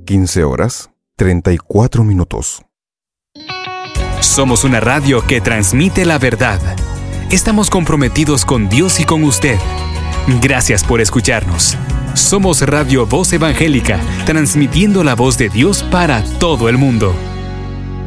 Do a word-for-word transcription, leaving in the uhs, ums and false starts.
quince horas, treinta y cuatro minutos. Somos una radio que transmite la verdad. Estamos comprometidos con Dios y con usted. Gracias por escucharnos. Somos Radio Voz Evangélica, transmitiendo la voz de Dios para todo el mundo.